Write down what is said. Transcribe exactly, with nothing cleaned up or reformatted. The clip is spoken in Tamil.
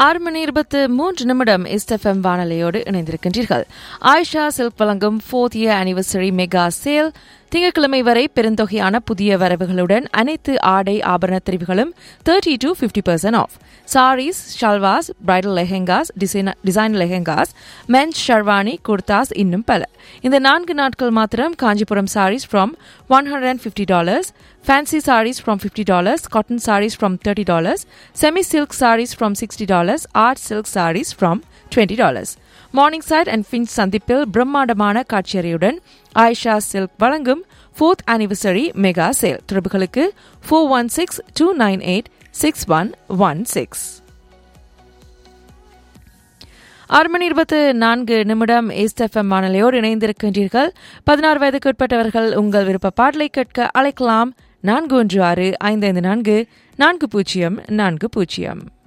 ஆறு மணி இருபத்து மூன்று நிமிடம் இஸ்டெஃப்எம் வானொலியோடு இணைந்திருக்கின்றீர்கள். ஆயிஷா சில்க் வழங்கும் fourth year anniversary mega sale. திங்கட்கிழமை வரை பெருந்தொகையான புதிய வரவுகளுடன் அனைத்து ஆடை ஆபரண தெரிவுகளும் thirty to fifty percent of. Saris, shalwars, bridal lehengas, design lehengas, men's sherwani, Gurdas, இன்னும் பல. இந்த நான்கு நாட்கள் மாத்திரம் Kanchipuram saris from one hundred and fifty dollars, fancy sarees from fifty dollars, cotton sarees from thirty dollars, semi-silk sarees from sixty dollars, art silk sarees from twenty dollars. Morningside and Finch சந்திப்பில் பிரம்மாண்டமான காட்சியறையுடன் ஆயிஷா சில்க் வழங்கும் ஃபோர்த் ஆனிவர்சரி மெகா சேல். தொடர்புகளுக்கு four one six two nine eight six one one six. ஆறு மணி இருபத்து நான்கு நிமிடம் இஸ்டெஃப்எம் வானொலியோடு இணைந்திருக்கின்றீர்கள். பதினாறு வயதுக்கு உட்பட்டவர்கள் உங்கள் விருப்ப பாடலை கேட்க அழைக்கலாம். நான்கு ஒன்று ஆறு ஐந்து ஐந்து நான்கு நான்கு பூஜ்ஜியம் நான்கு பூஜ்ஜியம்.